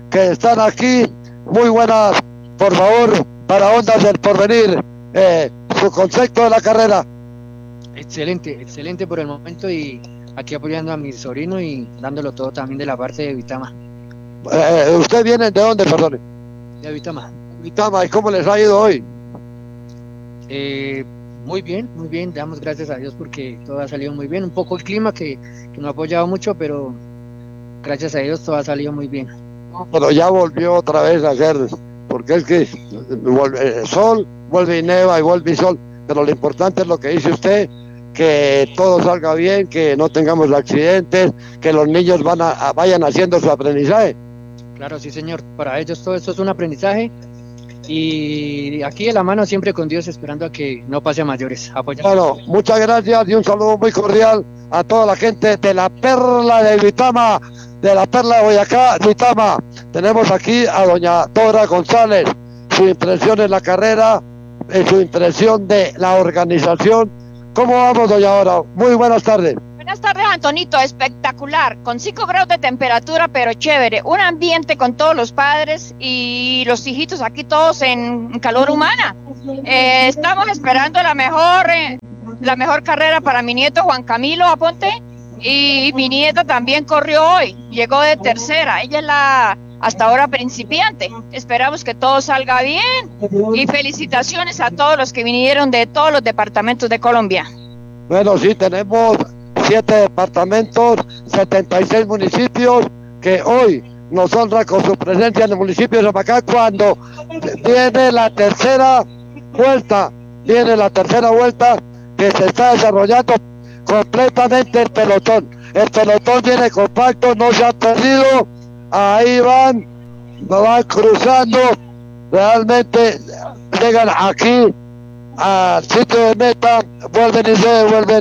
que están aquí. Muy buenas, por favor, para Ondas del Porvenir, su concepto de la carrera. Excelente por el momento y aquí apoyando a mi sobrino y dándolo todo también de la parte de Vitama. ¿Usted viene de dónde, perdón? De Vitama. Vitama, ¿y cómo les ha ido hoy? Muy bien, damos gracias a Dios porque todo ha salido muy bien. Un poco el clima que no ha apoyado mucho, pero gracias a Dios todo ha salido muy bien. Pero ya volvió otra vez a hacer, porque es que vuelve sol, vuelve y neva y vuelve y sol, pero lo importante es lo que dice usted, que todo salga bien, que no tengamos accidentes, que los niños vayan haciendo su aprendizaje. Claro, sí señor, para ellos todo esto es un aprendizaje y aquí de la mano siempre con Dios esperando a que no pase a mayores. Bueno, muchas gracias y un saludo muy cordial a toda la gente de la Perla de Vitama, de la Perla de Boyacá, Vitama. Tenemos aquí a doña Dora González, su impresión en la carrera, su impresión de la organización. ¿Cómo vamos, doña Dora? Muy buenas tardes. Buenas tardes, Antonito, espectacular, con 5 grados de temperatura, pero chévere, un ambiente con todos los padres y los hijitos aquí todos en calor humana. Estamos esperando la mejor carrera para mi nieto Juan Camilo Aponte, y mi nieta también corrió hoy, llegó de tercera, ella es la hasta ahora principiante. Esperamos que todo salga bien y felicitaciones a todos los que vinieron de todos los departamentos de Colombia. Bueno, sí, tenemos 7 departamentos, 76 municipios que hoy nos honra con su presencia en el municipio de Zamacá cuando viene la tercera vuelta que se está desarrollando completamente el pelotón. El pelotón viene compacto, no se ha perdido, ahí van cruzando, realmente llegan aquí al sitio de meta, vuelven y se devuelven.